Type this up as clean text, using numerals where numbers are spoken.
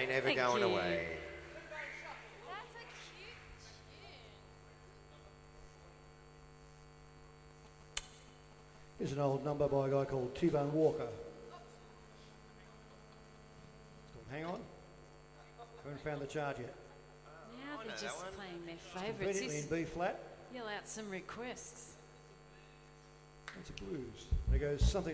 Ain't Never Thank Going you. Away. That's a cute tune. Here's an old number by a guy called T-Bone Walker. It's called Hang On. Haven't found the chart yet. Now they're just playing their favourites. Conveniently in B flat. Yell out some requests. It's a blues. And it goes something